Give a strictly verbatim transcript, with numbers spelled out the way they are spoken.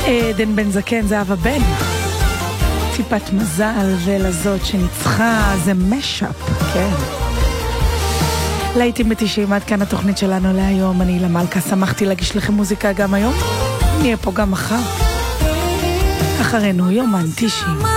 עדן בן זקן, זהבה בן, טיפת מזל, ולזאת שניצחה, זה משאפ, כן. להיטים בתשעים, עד כאן התוכנית שלנו להיום. אני למלכה, שמחתי להגיש לכם מוזיקה גם היום, נהיה פה גם מחר. אחרינו יומן תשעים.